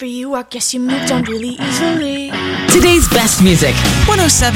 you. I guess you moved on really easily. Today's best music. 107.